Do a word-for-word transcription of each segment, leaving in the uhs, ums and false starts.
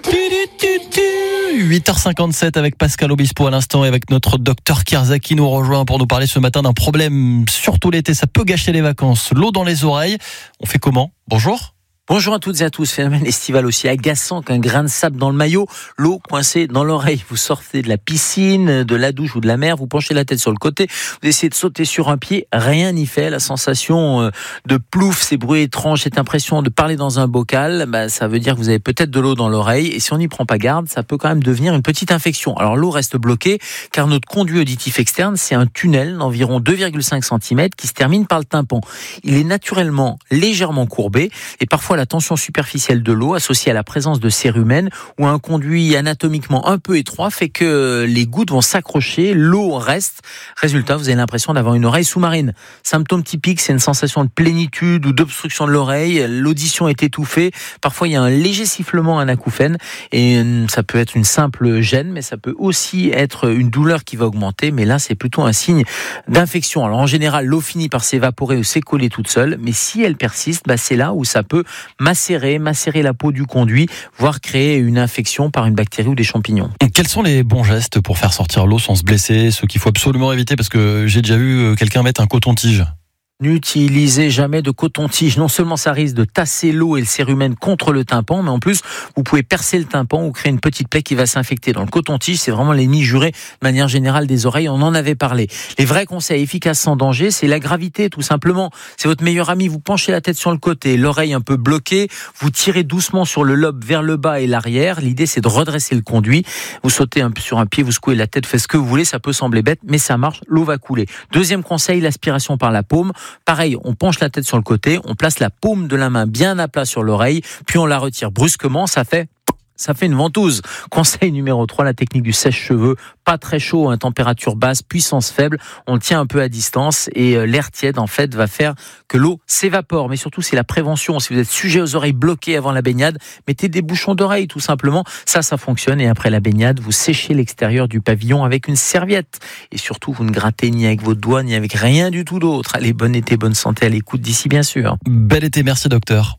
huit heures cinquante-sept avec Pascal Obispo à l'instant et avec notre docteur Kierzak qui nous rejoint pour nous parler ce matin d'un problème, surtout l'été, ça peut gâcher les vacances. L'eau dans les oreilles, on fait comment ? Bonjour. Bonjour à toutes et à tous. Phénomène estival aussi agaçant qu'un grain de sable dans le maillot, l'eau coincée dans l'oreille. Vous sortez de la piscine, de la douche ou de la mer, vous penchez la tête sur le côté, vous essayez de sauter sur un pied, rien n'y fait. La sensation de plouf, ces bruits étranges, cette impression de parler dans un bocal, bah, ça veut dire que vous avez peut-être de l'eau dans l'oreille et si on n'y prend pas garde, ça peut quand même devenir une petite infection. Alors l'eau reste bloquée car notre conduit auditif externe, c'est un tunnel d'environ deux virgule cinq centimètres qui se termine par le tympan. Il est naturellement légèrement courbé et parfois la tension superficielle de l'eau associée à la présence de cérumen ou un conduit anatomiquement un peu étroit fait que les gouttes vont s'accrocher, l'eau reste. Résultat, vous avez l'impression d'avoir une oreille sous-marine. Symptôme typique, c'est une sensation de plénitude ou d'obstruction de l'oreille. L'audition est étouffée. Parfois, il y a un léger sifflement, un acouphène et ça peut être une simple gêne, mais ça peut aussi être une douleur qui va augmenter. Mais là, c'est plutôt un signe d'infection. Alors, en général, l'eau finit par s'évaporer ou s'écoller toute seule, mais si elle persiste, bah, c'est là où ça peut macérer, macérer la peau du conduit, voire créer une infection par une bactérie ou des champignons. Et quels sont les bons gestes pour faire sortir l'eau sans se blesser, ce qu'il faut absolument éviter, parce que j'ai déjà vu quelqu'un mettre un coton-tige. N'utilisez jamais de coton-tige. Non seulement ça risque de tasser l'eau et le cérumen contre le tympan, mais en plus, vous pouvez percer le tympan ou créer une petite plaie qui va s'infecter. Dans le coton-tige, c'est vraiment l'ennemi juré de manière générale des oreilles. On en avait parlé. Les vrais conseils efficaces sans danger, c'est la gravité, tout simplement. C'est votre meilleur ami. Vous penchez la tête sur le côté, l'oreille un peu bloquée. Vous tirez doucement sur le lobe vers le bas et l'arrière. L'idée, c'est de redresser le conduit. Vous sautez un peu sur un pied, vous secouez la tête, faites ce que vous voulez. Ça peut sembler bête, mais ça marche. L'eau va couler. Deuxième conseil, l'aspiration par la paume. Pareil, on penche la tête sur le côté, on place la paume de la main bien à plat sur l'oreille, puis on la retire brusquement, ça fait... Ça fait une ventouse. Conseil numéro trois, la technique du sèche-cheveux. Pas très chaud, hein, température basse, puissance faible. On le tient un peu à distance et euh, l'air tiède, en fait, va faire que l'eau s'évapore. Mais surtout, c'est la prévention. Si vous êtes sujet aux oreilles bloquées avant la baignade, mettez des bouchons d'oreilles, tout simplement. Ça, ça fonctionne. Et après la baignade, vous séchez l'extérieur du pavillon avec une serviette. Et surtout, vous ne grattez ni avec vos doigts, ni avec rien du tout d'autre. Allez, bon été, bonne santé à l'écoute d'ici, bien sûr. Bel été, merci docteur.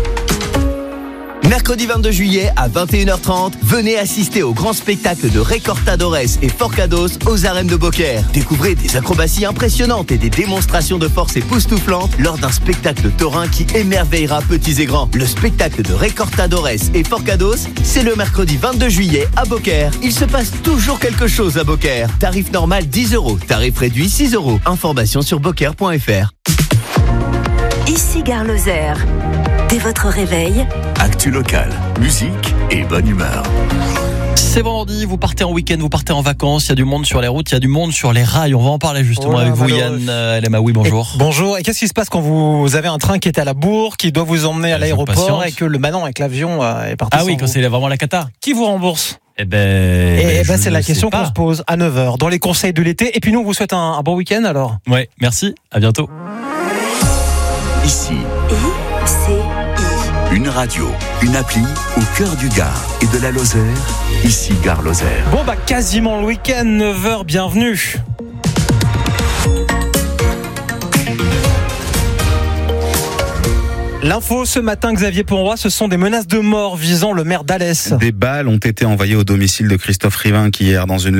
Mercredi vingt-deux juillet à vingt et une heures trente, venez assister au grand spectacle de Recortadores et Forcados aux arènes de Beaucaire. Découvrez des acrobaties impressionnantes et des démonstrations de force époustouflantes lors d'un spectacle taurin qui émerveillera petits et grands. Le spectacle de Recortadores et Forcados, c'est le mercredi vingt-deux juillet à Beaucaire. Il se passe toujours quelque chose à Beaucaire. Tarif normal dix euros, tarif réduit six euros. Information sur beaucaire point f r. Ici Gare Lozère. Dès votre réveil, actu local, musique et bonne humeur. C'est vendredi, vous partez en week-end, vous partez en vacances, il y a du monde sur les routes, il y a du monde sur les rails. On va en parler justement oh là, avec vous, Yann L M A. Oui, bonjour. Et, bonjour. Et qu'est-ce qui se passe quand vous avez un train qui est à la bourre, qui doit vous emmener à l'aéroport et que le maintenant avec l'avion est parti? Ah oui, quand c'est vraiment la cata. Qui vous rembourse? Eh ben, et ben, ben c'est la question pas. qu'on se pose à neuf heures dans les conseils de l'été. Et puis nous, on vous souhaite un, un bon week-end alors. Ouais, merci, à bientôt. Ici, I C I. Une radio, une appli au cœur du Gard et de la Lozère. Ici Gare Lozère. Bon bah quasiment le week-end, neuf heures, bienvenue. L'info ce matin, Xavier Ponroy, ce sont des menaces de mort visant le maire d'Alès. Des balles ont été envoyées au domicile de Christophe Rivin qui hier dans une